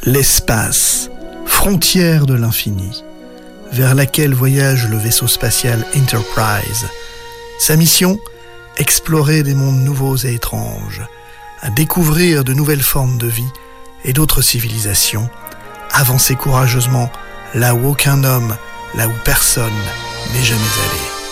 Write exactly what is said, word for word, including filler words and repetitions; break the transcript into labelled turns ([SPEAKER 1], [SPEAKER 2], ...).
[SPEAKER 1] L'espace, frontière de l'infini, vers laquelle voyage le vaisseau spatial Enterprise. Sa mission, explorer des mondes nouveaux et étranges, à découvrir de nouvelles formes de vie et d'autres civilisations, avancer courageusement là où aucun homme, là où personne n'est jamais allé.